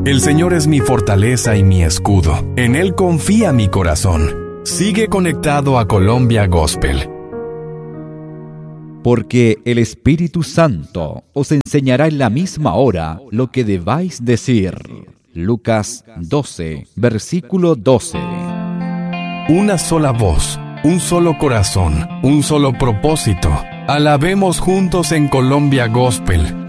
El Señor es mi fortaleza y mi escudo. En Él confía mi corazón. Sigue conectado a Colombia Gospel. Porque el Espíritu Santo os enseñará en la misma hora lo que debáis decir. Lucas 12, versículo 12. Una sola voz, un solo corazón, un solo propósito. Alabemos juntos en Colombia Gospel.